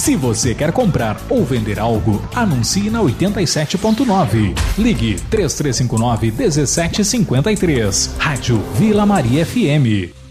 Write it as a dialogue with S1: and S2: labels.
S1: Se você quer comprar ou vender algo, anuncie na 87.9. Ligue 3359-1753. Rádio Vila Maria FM.